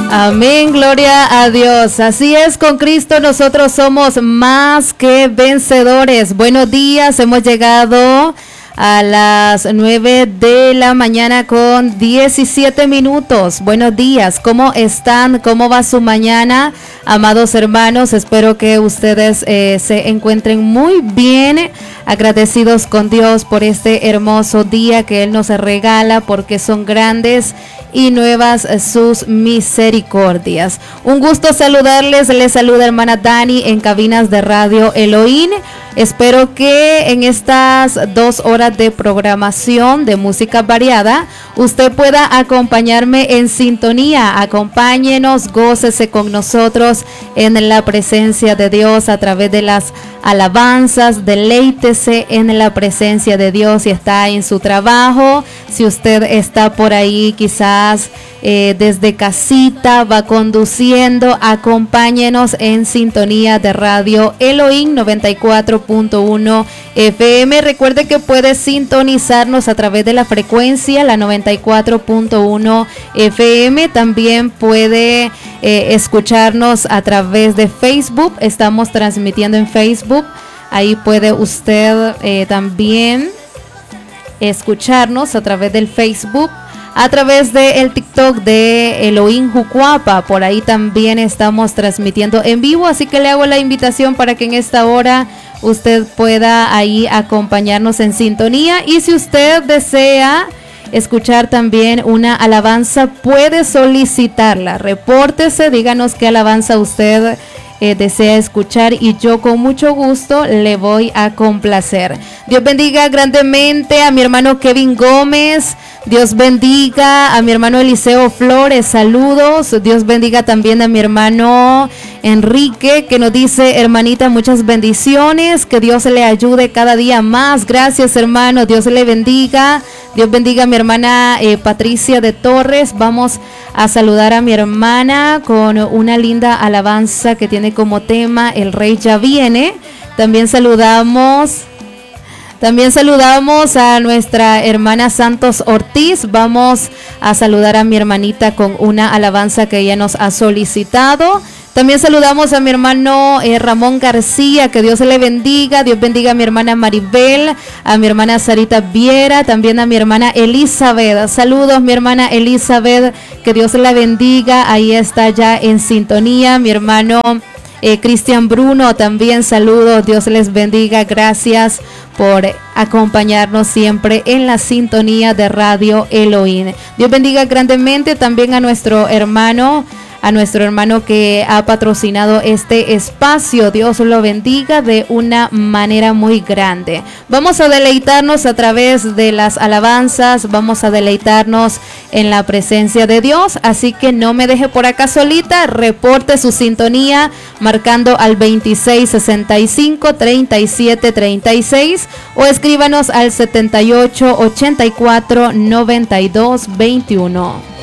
Amén, gloria a Dios. Así es, con Cristo nosotros somos más que vencedores. Buenos días, hemos llegado a las 9 de la mañana con 17 minutos. Buenos días, ¿cómo están? ¿Cómo va su mañana? Amados hermanos, espero que ustedes se encuentren muy bien, agradecidos con Dios por este hermoso día que Él nos regala, porque son grandes y nuevas sus misericordias. Un gusto saludarles, les saluda hermana Dani en cabinas de Radio Elohim. Espero que en estas 2 horas de programación de música variada usted pueda acompañarme en sintonía. Acompáñenos, gócese con nosotros en la presencia de Dios a través de las alabanzas. Deleítese en la presencia de Dios si está en su trabajo, si usted está por ahí quizás desde casita, va conduciendo, acompáñenos en sintonía de Radio Elohim 94.1 FM. Recuerde que puede sintonizarnos a través de la frecuencia, la 94.1 FM. También puede escucharnos a través de Facebook. Estamos transmitiendo en Facebook. Ahí puede usted también escucharnos a través del Facebook, a través del TikTok de Elohim Jucuapa. Por ahí también estamos transmitiendo en vivo, así que le hago la invitación para que en esta hora usted pueda ahí acompañarnos en sintonía. Y si usted desea escuchar también una alabanza, puede solicitarla. Repórtese, díganos qué alabanza usted desea escuchar y yo con mucho gusto le voy a complacer. Dios bendiga grandemente a mi hermano Kevin Gómez. Dios bendiga a mi hermano Eliseo Flores, saludos. Dios bendiga también a mi hermano Enrique, que nos dice: hermanita, muchas bendiciones, que Dios le ayude cada día más. Gracias, hermano, Dios le bendiga. Dios bendiga a mi hermana Patricia de Torres. Vamos a saludar a mi hermana con una linda alabanza que tiene como tema El Rey ya viene. También saludamos a nuestra hermana Santos Ortiz. Vamos a saludar a mi hermanita con una alabanza que ella nos ha solicitado. También saludamos a mi hermano Ramón García, que Dios le bendiga. Dios bendiga a mi hermana Maribel, a mi hermana Sarita Viera, también a mi hermana Elizabeth. Saludos, mi hermana Elizabeth, que Dios la bendiga. Ahí está ya en sintonía. Mi hermano Cristian Bruno, también saludos, Dios les bendiga. Gracias por acompañarnos siempre en la sintonía de Radio Elohim. Dios bendiga grandemente también a nuestro hermano que ha patrocinado este espacio. Dios lo bendiga de una manera muy grande. Vamos a deleitarnos a través de las alabanzas, vamos a deleitarnos en la presencia de Dios, así que no me deje por acá solita. Reporte su sintonía marcando al 2665-3736 o escríbanos al 7884-9221.